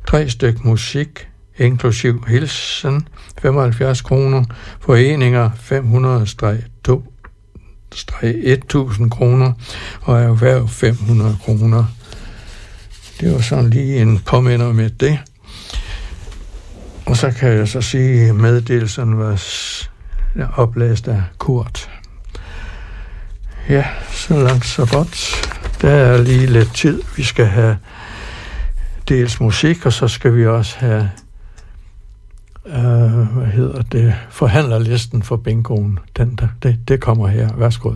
3 styk musik, inklusiv hilsen, 75 kroner, foreninger 500-1000 kroner, og erhverv 500 kroner. Det var sådan lige en påminder med det. Og så kan jeg så sige, at meddelelsen var oplæst af Kurt. Ja, så langt så godt. Der er lige lidt tid. Vi skal have dels musik, og så skal vi også have forhandlerlisten for bingoen. Det kommer her. Værsgo.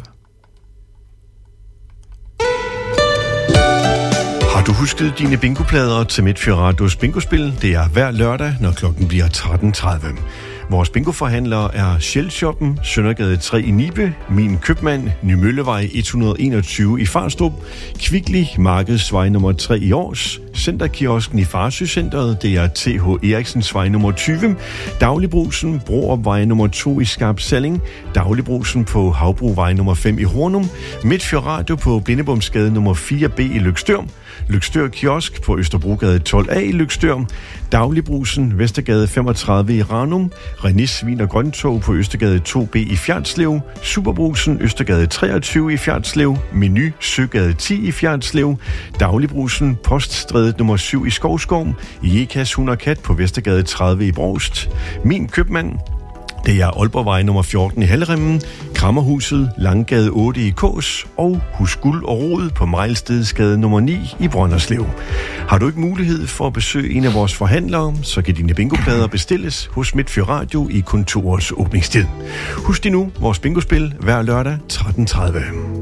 Har du husket dine bingoplader til Midtfyr Radios bingospil? Det er hver lørdag, når klokken bliver 13.30. Vores bingoforhandlere er Shell-shoppen, Søndergade 3 i Nibe, Min Købmand, Nymøllevej 121 i Farstrup, Kvickly, Markedsvej nummer 3 i Års, Centerkiosken i Farsøcenteret, det er TH Eriksens vej nummer 20, Dagligbrusen, Broopvej nummer 2 i Skarp Salling, Dagligbrusen på Havbruvej nummer 5 i Hornum, Midtfyr Radio på Blindebomsgade nummer 4B i Løgstør, Løgstør Kiosk på Østerbrogade 12A i Løgstør, Dagligbrusen, Vestergade 35 i Ranum, René Svin og Grøntog på Østergade 2B i Fjerdslev, Superbrusen, Østergade 23 i Fjerdslev, Menu, Søgade 10 i Fjerdslev, Dagligbrusen, Poststrædet nummer 7 i Skovskov, Jekas Hund og Kat på Vestergade 30 i Brovst, Min Købmand, det er Aalborgvej nummer 14 i Halleremmen, Krammerhuset, Langgade 8 i Kås og Hus Guld og Rod på Mejlstedsgade nummer 9 i Brønderslev. Har du ikke mulighed for at besøge en af vores forhandlere, så kan dine bingoplader bestilles hos Midtfyr Radio i kontorets åbningstid. Husk nu vores bingospil hver lørdag 13.30.